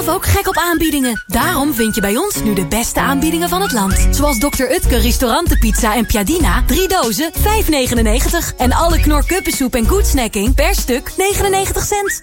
Ook gek op aanbiedingen. Daarom vind je bij ons nu de beste aanbiedingen van het land. Zoals Dr. Utke restaurantenpizza en Piadina. 3 dozen, €5,99. En alle Knor kuppensoep en goedsnacking per stuk 99 cent.